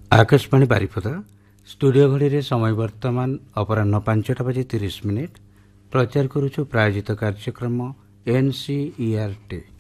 Akashvani Baripada studio घड़ी समय वर्तमान अपराह 5:30 प्रचार करुछु प्रायोजित कार्यक्रम एनसीईआरटी।